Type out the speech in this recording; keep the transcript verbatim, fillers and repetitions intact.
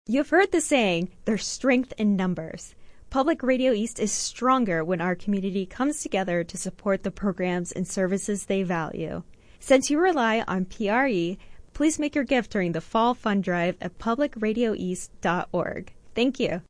You've heard the saying, there's strength in numbers. Public Radio East is stronger when our community comes together to support the programs and services they value. Since you rely on P R E, please make your gift during the Fall Fund Drive at public radio east dot org. Thank you.